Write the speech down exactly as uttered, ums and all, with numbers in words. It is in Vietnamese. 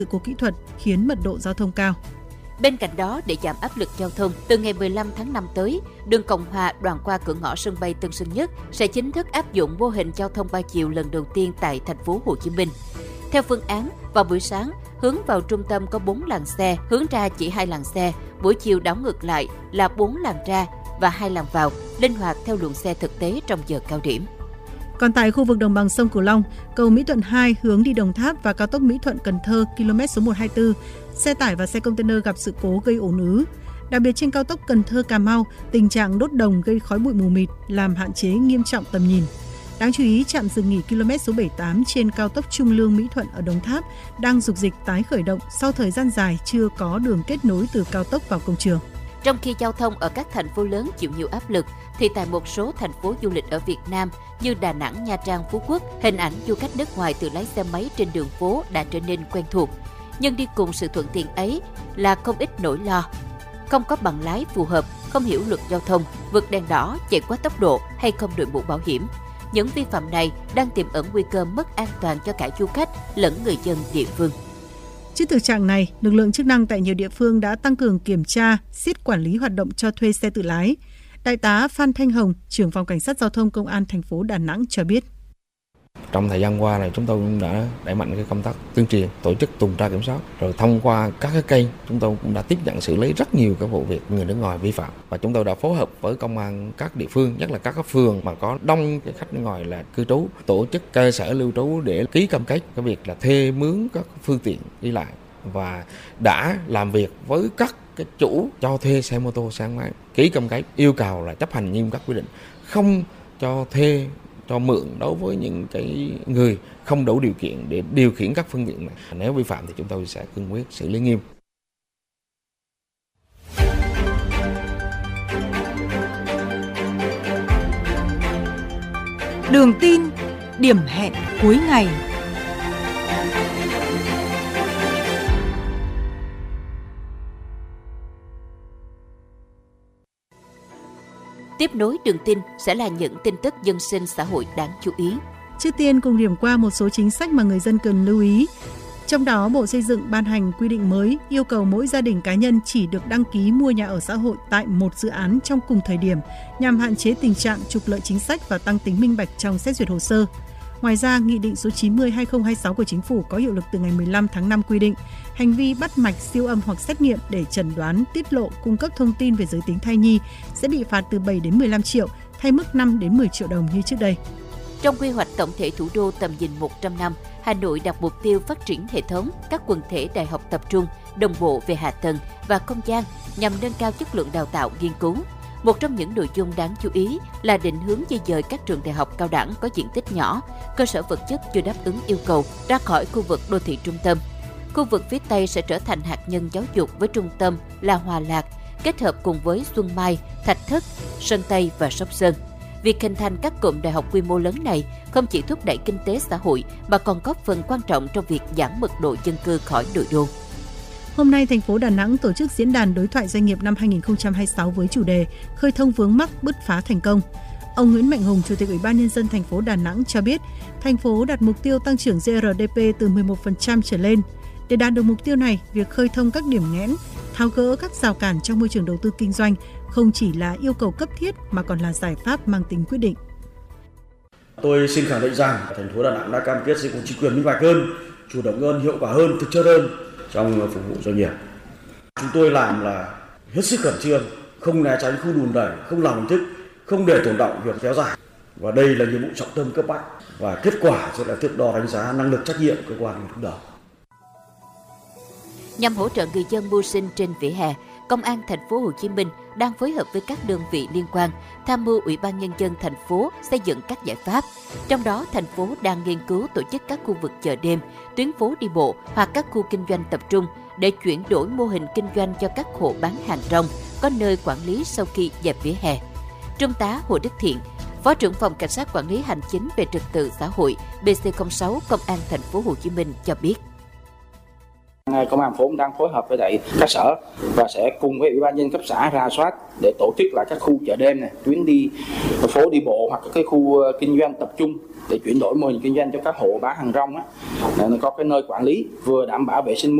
sự cố kỹ thuật khiến mật độ giao thông cao. Bên cạnh đó, để giảm áp lực giao thông, từ ngày mười lăm tháng năm tới, đường Cộng Hòa đoạn qua cửa ngõ sân bay Tân Sơn Nhất sẽ chính thức áp dụng mô hình giao thông ba chiều lần đầu tiên tại thành phố Hồ Chí Minh. Theo phương án, vào buổi sáng, hướng vào trung tâm có bốn làn xe, hướng ra chỉ hai làn xe, buổi chiều đảo ngược lại là bốn làn ra và hai làn vào, linh hoạt theo luồng xe thực tế trong giờ cao điểm. Còn tại khu vực đồng bằng sông Cửu Long, cầu Mỹ Thuận hai hướng đi Đồng Tháp và cao tốc Mỹ Thuận Cần Thơ km số một trăm hai mươi tư, xe tải và xe container gặp sự cố gây ùn ứ. Đặc biệt trên cao tốc Cần Thơ Cà Mau, tình trạng đốt đồng gây khói bụi mù mịt làm hạn chế nghiêm trọng tầm nhìn. Đáng chú ý, trạm dừng nghỉ km số bảy mươi tám trên cao tốc Trung Lương Mỹ Thuận ở Đồng Tháp đang dục dịch tái khởi động sau thời gian dài chưa có đường kết nối từ cao tốc vào công trường. Trong khi giao thông ở các thành phố lớn chịu nhiều áp lực, thì tại một số thành phố du lịch ở Việt Nam như Đà Nẵng, Nha Trang, Phú Quốc, hình ảnh du khách nước ngoài tự lái xe máy trên đường phố đã trở nên quen thuộc. Nhưng đi cùng sự thuận tiện ấy là không ít nỗi lo. Không có bằng lái phù hợp, không hiểu luật giao thông, vượt đèn đỏ, chạy quá tốc độ hay không đội mũ bảo hiểm. Những vi phạm này đang tiềm ẩn nguy cơ mất an toàn cho cả du khách lẫn người dân địa phương. Trước thực trạng này, lực lượng chức năng tại nhiều địa phương đã tăng cường kiểm tra, siết quản lý hoạt động cho thuê xe tự lái. Đại tá Phan Thanh Hồng, trưởng phòng cảnh sát giao thông công an thành phố Đà Nẵng cho biết. Trong thời gian qua này chúng tôi cũng đã đẩy mạnh cái công tác tuyên truyền, tổ chức tuần tra kiểm soát, rồi thông qua các cái kênh chúng tôi cũng đã tiếp nhận xử lý rất nhiều các vụ việc người nước ngoài vi phạm, và chúng tôi đã phối hợp với công an các địa phương, nhất là các cái phường mà có đông cái khách nước ngoài là cư trú, tổ chức cơ sở lưu trú để ký cam kết cái việc là thuê mướn các phương tiện đi lại, và đã làm việc với các cái chủ cho thuê xe mô tô, xe máy, ký cam kết yêu cầu là chấp hành nghiêm các quy định, không cho thuê, cho mượn đối với những cái người không đủ điều kiện để điều khiển các phương tiện này. Nếu vi phạm thì chúng tôi sẽ cương quyết xử lý nghiêm. Đường tin, điểm hẹn cuối ngày. Tiếp nối đường tin sẽ là những tin tức dân sinh xã hội đáng chú ý. Trước tiên cùng điểm qua một số chính sách mà người dân cần lưu ý. Trong đó, Bộ Xây dựng ban hành quy định mới yêu cầu mỗi gia đình cá nhân chỉ được đăng ký mua nhà ở xã hội tại một dự án trong cùng thời điểm nhằm hạn chế tình trạng trục lợi chính sách và tăng tính minh bạch trong xét duyệt hồ sơ. Ngoài ra, Nghị định số chín mươi trên hai nghìn không trăm hai mươi sáu của Chính phủ có hiệu lực từ ngày mười lăm tháng năm quy định hành vi bắt mạch, siêu âm hoặc xét nghiệm để chẩn đoán, tiết lộ, cung cấp thông tin về giới tính thai nhi sẽ bị phạt từ bảy đến mười lăm triệu, thay mức năm đến mười triệu đồng như trước đây. Trong quy hoạch tổng thể thủ đô tầm nhìn một trăm năm, Hà Nội đặt mục tiêu phát triển hệ thống các quần thể đại học tập trung, đồng bộ về hạ tầng và không gian nhằm nâng cao chất lượng đào tạo nghiên cứu. Một trong những nội dung đáng chú ý là định hướng di dời các trường đại học cao đẳng có diện tích nhỏ, cơ sở vật chất chưa đáp ứng yêu cầu ra khỏi khu vực đô thị trung tâm. Khu vực phía Tây sẽ trở thành hạt nhân giáo dục với trung tâm là Hòa Lạc, kết hợp cùng với Xuân Mai, Thạch Thất, Sơn Tây và Sóc Sơn. Việc hình thành các cụm đại học quy mô lớn này không chỉ thúc đẩy kinh tế xã hội mà còn góp phần quan trọng trong việc giảm mật độ dân cư khỏi nội đô. Hôm nay, thành phố Đà Nẵng tổ chức diễn đàn đối thoại doanh nghiệp năm hai nghìn không trăm hai mươi sáu với chủ đề Khơi thông vướng mắc, bứt phá thành công. Ông Nguyễn Mạnh Hùng, Chủ tịch Ủy ban Nhân dân thành phố Đà Nẵng cho biết, thành phố đặt mục tiêu tăng trưởng giê rờ đê pê từ mười một phần trăm trở lên. Để đạt được mục tiêu này, việc khơi thông các điểm nghẽn, tháo gỡ các rào cản trong môi trường đầu tư kinh doanh không chỉ là yêu cầu cấp thiết mà còn là giải pháp mang tính quyết định. Tôi xin khẳng định rằng thành phố Đà Nẵng đã cam kết sẽ cùng chính quyền minh bạch hơn, chủ động hơn, hiệu quả hơn, thực chất hơn trong phục vụ doanh nghiệp. Chúng tôi làm là hết sức khẩn trương, không né tránh, không đùn đẩy, không làm hình thức, không để tồn đọng việc kéo dài. Và đây là nhiệm vụ trọng tâm cấp bách và kết quả sẽ là thước đo đánh giá năng lực trách nhiệm cơ quan đứng đầu. Nhằm hỗ trợ người dân mưu sinh trên vỉa hè, Công an thành phố Hồ Chí Minh đang phối hợp với các đơn vị liên quan tham mưu Ủy ban Nhân dân thành phố xây dựng các giải pháp. Trong đó, thành phố đang nghiên cứu tổ chức các khu vực chợ đêm, tuyến phố đi bộ hoặc các khu kinh doanh tập trung để chuyển đổi mô hình kinh doanh cho các hộ bán hàng rong có nơi quản lý sau khi dẹp vỉa hè. Trung tá Hồ Đức Thiện, Phó trưởng phòng Cảnh sát Quản lý Hành chính về Trật tự xã hội B C không sáu Công an thành phố Hồ Chí Minh cho biết. Công an thành phố đang phối hợp với lại các sở và sẽ cùng với ủy ban nhân cấp xã rà soát để tổ chức lại các khu chợ đêm này, tuyến đi phố đi bộ hoặc các cái khu kinh doanh tập trung để chuyển đổi mô hình kinh doanh cho các hộ bán hàng rong á, nó có cái nơi quản lý vừa đảm bảo vệ sinh